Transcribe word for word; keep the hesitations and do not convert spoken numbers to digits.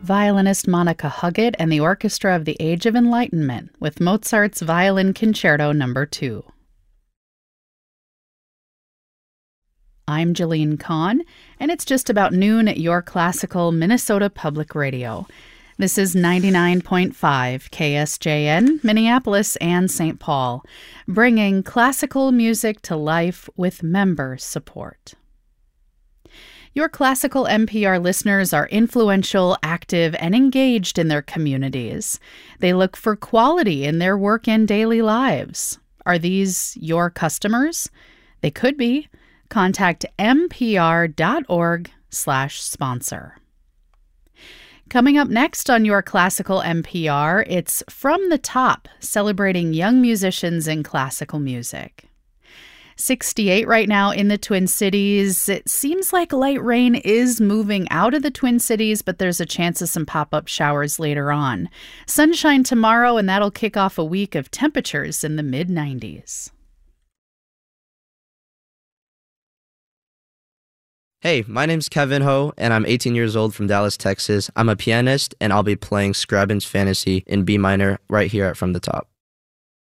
violinist Monica Huggett and the Orchestra of the Age of Enlightenment with Mozart's Violin Concerto Number two. I'm Jillian Kahn, and it's just about noon at your classical Minnesota Public Radio. This is ninety-nine point five K S J N, Minneapolis and Saint Paul, bringing classical music to life with member support. Your classical N P R listeners are influential, active, and engaged in their communities. They look for quality in their work and daily lives. Are these your customers? They could be. Contact mpr.org slash sponsor. Coming up next on Your Classical N P R, it's From the Top, celebrating young musicians in classical music. sixty-eight right now in the Twin Cities. It seems like light rain is moving out of the Twin Cities, but there's a chance of some pop-up showers later on. Sunshine tomorrow, and that'll kick off a week of temperatures in the mid nineties. Hey, my name's Kevin Ho, and I'm eighteen years old from Dallas, Texas. I'm a pianist, and I'll be playing Scriabin's Fantasy in B minor right here at From the Top.